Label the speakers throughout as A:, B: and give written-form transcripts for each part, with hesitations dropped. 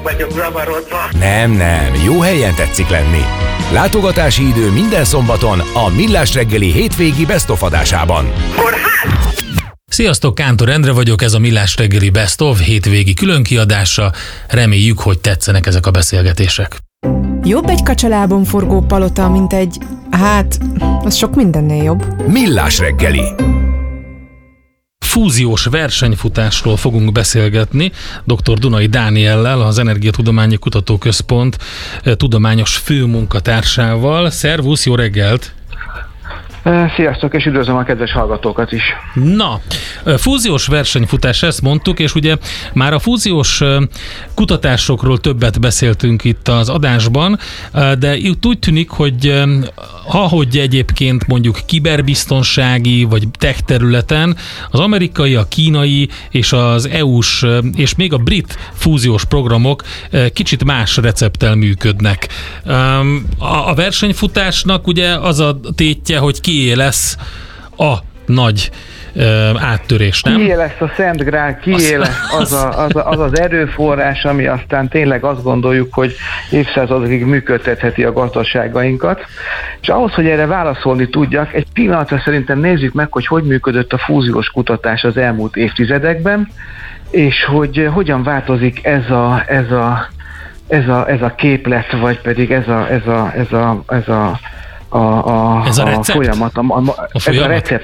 A: Vagyok zavarodva.
B: Nem, jó helyen tetszik lenni. Látogatási idő minden szombaton a Millás reggeli hétvégi Best of adásában.
A: Kórház!
C: Sziasztok, Kántor Endre vagyok, ez a Millás reggeli Best of hétvégi különkiadása. Reméljük, hogy tetszenek ezek a beszélgetések.
D: Jobb egy kacsalábon forgó palota, mint egy... az sok mindennél jobb.
B: Millás reggeli.
C: Fúziós versenyfutásról fogunk beszélgetni dr. Dunai Dániellel, az Energiatudományi Kutatóközpont tudományos főmunkatársával. Szervusz, jó reggelt!
E: Sziasztok, és üdvözlöm a kedves hallgatókat is.
C: Na, fúziós versenyfutás, ezt mondtuk, és ugye már a fúziós kutatásokról többet beszéltünk itt az adásban, de itt úgy tűnik, hogy ahogy egyébként mondjuk kiberbiztonsági vagy tech területen az amerikai, a kínai és az EU-s és még a brit fúziós programok kicsit más recepttel működnek. A versenyfutásnak ugye az a tétje, hogy kié lesz a nagy áttörés, nem?
E: Kié lesz a Szent Grál, kié lesz az erőforrás, ami aztán tényleg azt gondoljuk, hogy évszázadokig működtetheti a gazdaságainkat. És ahhoz, hogy erre válaszolni tudjak, egy pillanatra szerintem nézzük meg, hogy működött a fúziós kutatás az elmúlt évtizedekben, és hogy hogyan változik ez a képlet, vagy pedig ez a folyamat, ez a recept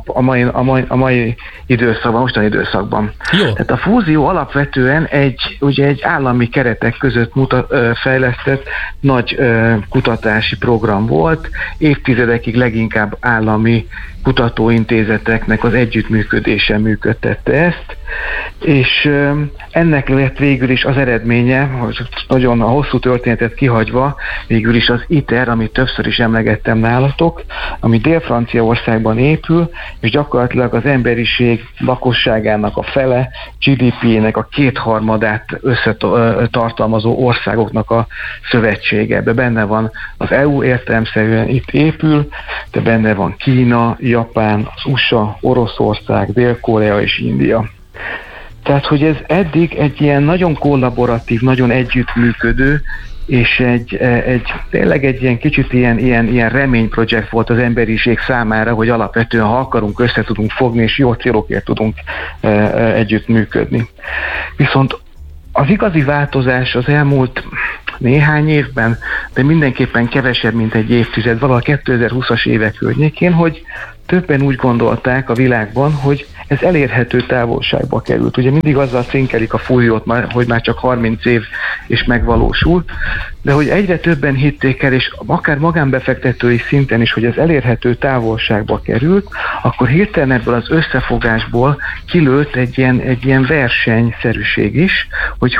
E: a mai időszakban, mostani időszakban.
C: Jó.
E: Tehát a fúzió alapvetően egy állami keretek között fejlesztett nagy kutatási program volt, évtizedekig leginkább állami kutatóintézeteknek az együttműködése működtette ezt, és ennek lett végül is az eredménye, hogy nagyon a hosszú történetet kihagyva, végül is az ITER, amit többször is emlegettem nálatok, ami Dél-Franciaországban épül, és gyakorlatilag az emberiség lakosságának a fele, GDP-nek a 2/3 összetartalmazó országoknak a szövetsége. Ebben benne van az EU értelemszerűen itt épül, de benne van Kína, Japán, az USA, Oroszország, Dél-Korea és India. Tehát, hogy ez eddig egy ilyen nagyon kollaboratív, nagyon együttműködő, és tényleg egy ilyen kicsit ilyen reményprojekt volt az emberiség számára, hogy alapvetően, ha akarunk, össze tudunk fogni, és jó célokért tudunk együttműködni. Viszont az igazi változás az elmúlt néhány évben, de mindenképpen kevesebb, mint egy évtized, valahogy 2020-as évek környékén, hogy többen úgy gondolták a világban, hogy ez elérhető távolságba került. Ugye mindig azzal cinkelik a fúziót, hogy már csak 30 év és megvalósul, de hogy egyre többen hitték el, és akár magánbefektetői szinten is, hogy ez elérhető távolságba került, akkor hirtelen ebből az összefogásból kilőtt egy ilyen versenyszerűség is, hogy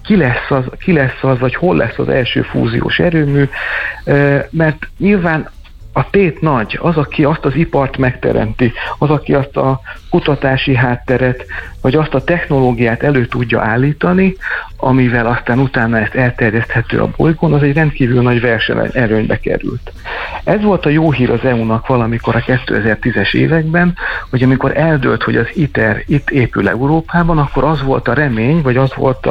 E: ki lesz az, vagy hol lesz az első fúziós erőmű, mert nyilván a tét nagy, az, aki azt az ipart megteremti, az, aki azt a kutatási hátteret, vagy azt a technológiát elő tudja állítani, amivel aztán utána ezt elterjeszthető a bolygón, az egy rendkívül nagy versenyelőnybe került. Ez volt a jó hír az EU-nak valamikor a 2010-es években, hogy amikor eldőlt, hogy az ITER itt épül Európában, akkor az volt a remény, vagy az volt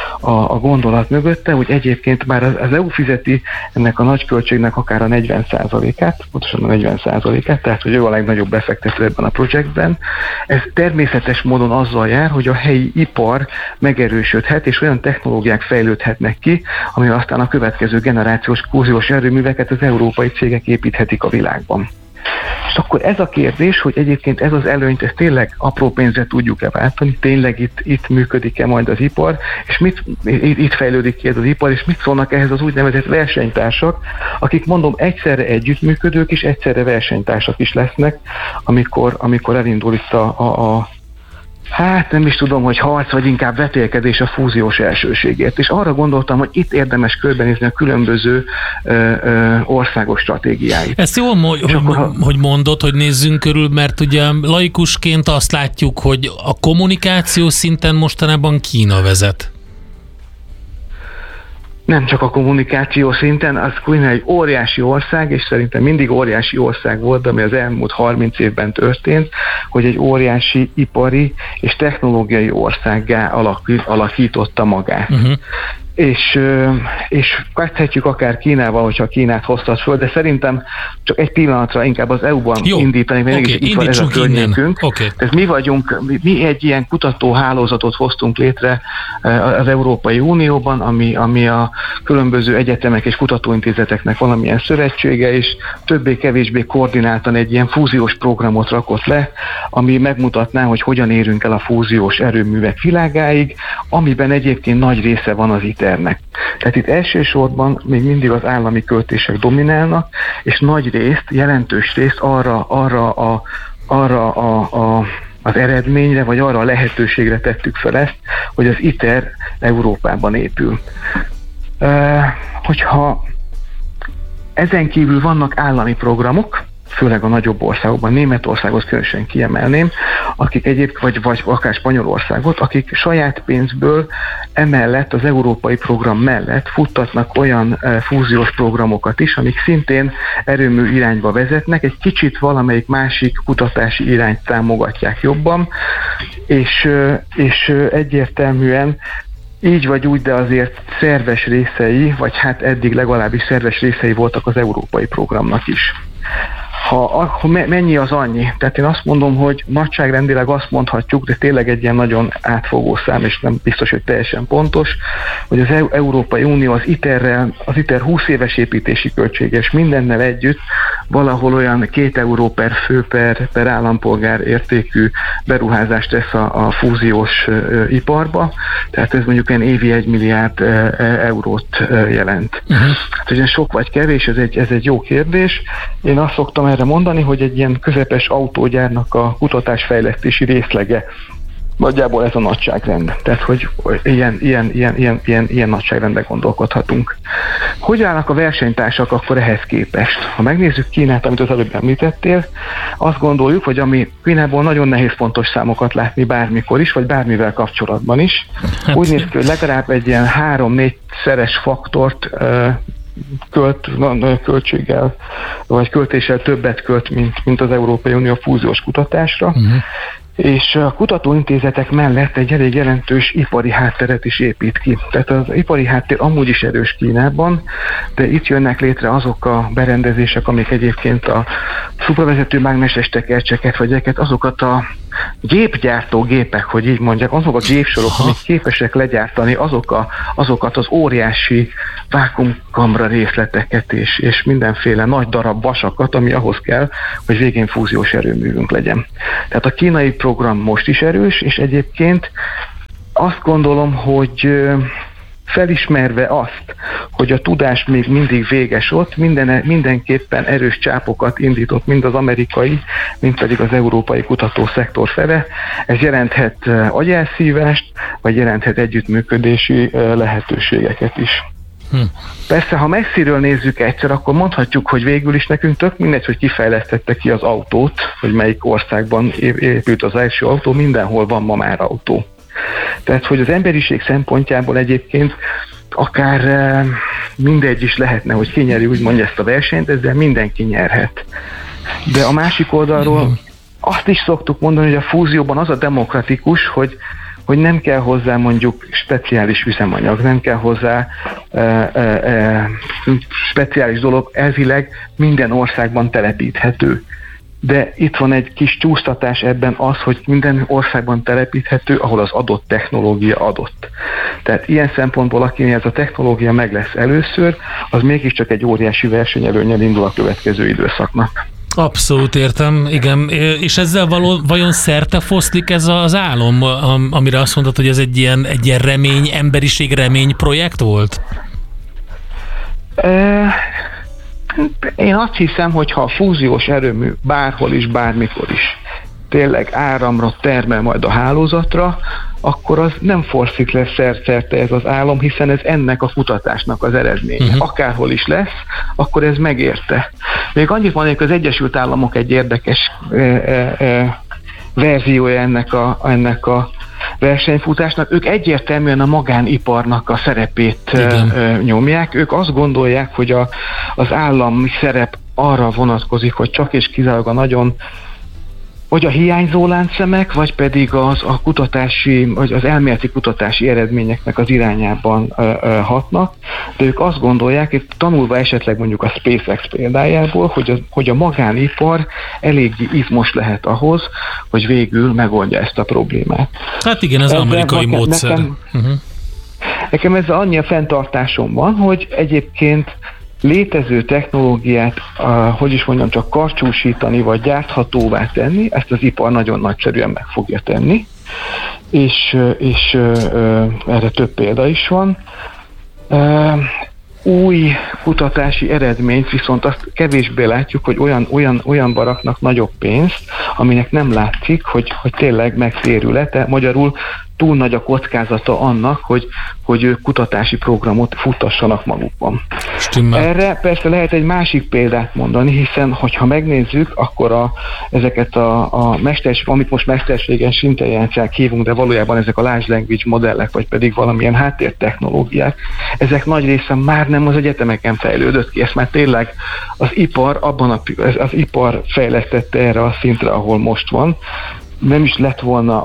E: a gondolat mögötte, hogy egyébként már az EU fizeti ennek a nagy költségnek akár a 40%-át, pontosan a 40%-át, tehát hogy ő a legnagyobb befektető ebben a projektben. Ez természetes módon azzal jár, hogy a helyi ipar megerősödhet, és olyan technológiák fejlődhetnek ki, ami aztán a következő generációs fúziós erőműveket az európai cégek építhetik a világban. És akkor ez a kérdés, hogy egyébként ez az előnyt, ezt tényleg apró pénzre tudjuk-e váltani, tényleg itt működik-e majd az ipar, és itt fejlődik ki ez az ipar, és mit szólnak ehhez az úgynevezett versenytársak, akik mondom egyszerre együttműködők és egyszerre versenytársak is lesznek, amikor elindul itt nem is tudom, hogy harc, vagy inkább vetélkedés a fúziós elsőségért. És arra gondoltam, hogy itt érdemes körbenézni a különböző országos stratégiáit.
C: Ezt jól hogy mondod, hogy nézzünk körül, mert ugye laikusként azt látjuk, hogy a kommunikáció szinten mostanában Kína vezet.
E: Nem csak a kommunikáció szinten, az Kína egy óriási ország, és szerintem mindig óriási ország volt, ami az elmúlt 30 évben történt, hogy egy óriási ipari és technológiai országgá alakította magát. Uh-huh. és kezdhetjük akár Kínával, hogyha Kínát hoztat föl, de szerintem csak egy pillanatra inkább az EU-ban indítani, mert itt van ez a környékünk. Tehát mi egy ilyen kutatóhálózatot hoztunk létre az Európai Unióban, ami a különböző egyetemek és kutatóintézeteknek valamilyen szövetsége, és többé-kevésbé koordináltan egy ilyen fúziós programot rakott le, ami megmutatná, hogy hogyan érünk el a fúziós erőművek világáig, amiben egyébként nagy része van az ITER-nek. Tehát itt elsősorban még mindig az állami költések dominálnak, és nagy részt, jelentős részt arra az eredményre, vagy arra a lehetőségre tettük fel ezt, hogy az ITER Európában épül. Hogyha ezen kívül vannak állami programok, főleg a nagyobb országokban, Németországot különösen kiemelném, akik egyébként, vagy akár Spanyolországot, akik saját pénzből emellett, az európai program mellett futtatnak olyan fúziós programokat is, amik szintén erőmű irányba vezetnek, egy kicsit valamelyik másik kutatási irányt támogatják jobban, és egyértelműen így vagy úgy, de azért szerves részei, vagy hát eddig legalábbis szerves részei voltak az európai programnak is. Mennyi az annyi? Tehát én azt mondom, hogy nagyságrendileg azt mondhatjuk, de tényleg egy ilyen nagyon átfogó szám, és nem biztos, hogy teljesen pontos, hogy az Európai Unió az ITER 20 éves építési költsége, és mindennel együtt valahol olyan 2 euró per fő per állampolgár értékű beruházást tesz a fúziós iparba, tehát ez mondjuk ilyen évi 1 milliárd eurót jelent. Hát, hogy ez sok vagy kevés, ez egy jó kérdés. Én azt szoktam erre mondani, hogy egy ilyen közepes autógyárnak a kutatásfejlesztési részlege nagyjából ez a nagyságrend. Tehát, hogy ilyen nagyságrendben gondolkodhatunk. Hogy állnak a versenytársak akkor ehhez képest? Ha megnézzük Kínát, amit az előbb említettél, azt gondoljuk, hogy ami Kínából nagyon nehéz pontos számokat látni bármikor is, vagy bármivel kapcsolatban is. Úgy néz ki, hogy legalább egy ilyen 3-4-szeres faktort költséggel, vagy költéssel többet költ, mint az Európai Unió fúziós kutatásra, és a kutatóintézetek mellett egy elég jelentős ipari hátteret is épít ki. Tehát az ipari háttér amúgy is erős Kínában, de itt jönnek létre azok a berendezések, amik egyébként a szupravezető mágneses tekercseket, vagy azokat a gépgyártó gépek, hogy így mondják, azok a gépsorok, amik képesek legyártani azokat az óriási vákuumkamra részleteket és mindenféle nagy darab vasakat, ami ahhoz kell, hogy végén fúziós erőművünk legyen. Tehát a kínai program most is erős, és egyébként azt gondolom, hogy felismerve azt, hogy a tudás még mindig véges ott, mindenképpen erős csápokat indított mind az amerikai, mind pedig az európai kutatószektor fele. Ez jelenthet agyelszívást, vagy jelenthet együttműködési lehetőségeket is. Persze, ha messziről nézzük egyszer, akkor mondhatjuk, hogy végül is nekünk tök mindegy, hogy kifejlesztette ki az autót, hogy melyik országban épült az első autó, mindenhol van ma már autó. Tehát, hogy az emberiség szempontjából egyébként akár mindegy is lehetne, hogy ki nyeri úgymond ezt a versenyt, ezzel mindenki nyerhet. De a másik oldalról azt is szoktuk mondani, hogy a fúzióban az a demokratikus, hogy nem kell hozzá mondjuk speciális üzemanyag, nem kell hozzá speciális dolog, elvileg minden országban telepíthető. De itt van egy kis csúsztatás ebben az, hogy minden országban telepíthető, ahol az adott technológia adott. Tehát ilyen szempontból, akinél ez a technológia meg lesz először, az mégiscsak egy óriási versenyelőnnyel indul a következő időszaknak.
C: Abszolút értem, igen. És ezzel vajon szerte foszlik ez az álom, amire azt mondtad, hogy ez egy ilyen remény, emberiség remény projekt volt?
E: Én azt hiszem, hogy ha a fúziós erőmű bárhol is, bármikor is tényleg áramra termel majd a hálózatra, akkor az nem forszik le szerte ez az álom, hiszen ez ennek a kutatásnak az eredménye. Akárhol is lesz, akkor ez megérte. Még annyit mondanék, az Egyesült Államok egy érdekes verziója ennek a versenyfutásnak. Ők egyértelműen a magániparnak a szerepét nyomják. Ők azt gondolják, hogy az állami szerep arra vonatkozik, hogy csak és kizárólag a nagyon vagy a hiányzó láncszemek, vagy pedig a kutatási, vagy az elméleti kutatási eredményeknek az irányában hatnak, de ők azt gondolják, itt tanulva esetleg mondjuk a SpaceX példájából, hogy a magánipar eléggé izmos lehet ahhoz, hogy végül megoldja ezt a problémát.
C: Hát igen, ez az amerikai módszer.
E: Nekem ez annyi a fenntartásom van, hogy egyébként létező technológiát, csak karcsúsítani, vagy gyárthatóvá tenni, ezt az ipar nagyon nagyszerűen meg fogja tenni, és erre több példa is van. Új kutatási eredményt viszont azt kevésbé látjuk, hogy olyanba raknak nagyobb pénzt, aminek nem látszik, hogy tényleg megtérül-e, magyarul túl nagy a kockázata annak, hogy ők kutatási programot futtassanak magukban.
C: Stimmel.
E: Erre persze lehet egy másik példát mondani, hiszen hogyha megnézzük, akkor ezeket amit most mesterséges intelligenciák hívunk, de valójában ezek a large language modellek, vagy pedig valamilyen háttértechnológiák, ezek nagy része már nem az egyetemeken fejlődött ki, ezt már tényleg az ipar fejlesztette erre a szintre, ahol most van. Nem is lett volna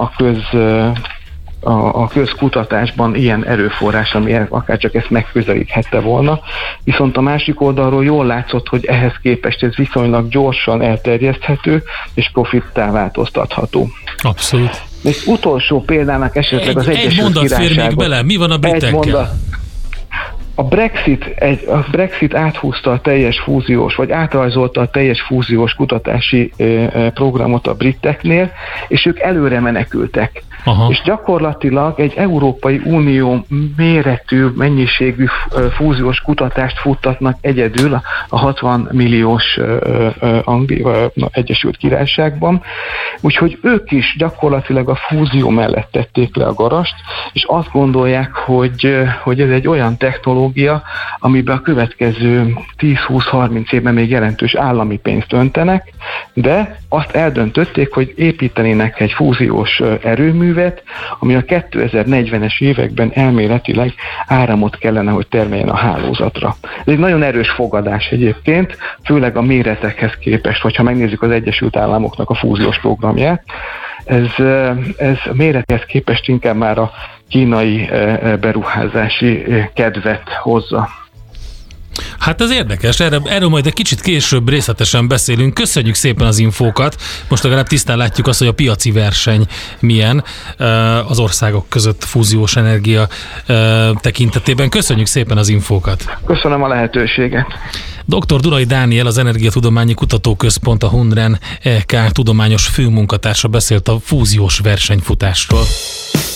E: a közkutatásban ilyen erőforrás, ami akár csak ezt megközelíthette volna. Viszont a másik oldalról jól látszott, hogy ehhez képest ez viszonylag gyorsan elterjeszthető és profittá változtatható.
C: Abszolút.
E: Még utolsó példának esetleg az Egyesült
C: Királyságot. Egy mondat fér még bele, mi van a britekkel?
E: A Brexit áthúzta a teljes fúziós, vagy átrajzolta a teljes fúziós kutatási programot a briteknél, és ők előre menekültek. Aha. És gyakorlatilag egy Európai Unió méretű, mennyiségű fúziós kutatást futtatnak egyedül a 60 milliós Egyesült Királyságban. Úgyhogy ők is gyakorlatilag a fúzió mellett tették le a garast, és azt gondolják, hogy ez egy olyan technológia, amiben a következő 10-20-30 évben még jelentős állami pénzt öntenek, de azt eldöntötték, hogy építenének egy fúziós erőművet, ami a 2040-es években elméletileg áramot kellene, hogy termeljen a hálózatra. Ez egy nagyon erős fogadás egyébként, főleg a méretekhez képest, hogyha megnézzük az Egyesült Államoknak a fúziós programját, ez mérethez képest inkább már a kínai beruházási kedvet hozza.
C: Hát ez érdekes, erről majd egy kicsit később részletesen beszélünk. Köszönjük szépen az infókat. Most legalább tisztán látjuk azt, hogy a piaci verseny milyen az országok között fúziós energia tekintetében. Köszönjük szépen az infókat.
E: Köszönöm a lehetőséget.
C: Dr. Durai Dániel, az Energiatudományi Kutatóközpont, a Hunren EK tudományos főmunkatársa beszélt a fúziós versenyfutásról.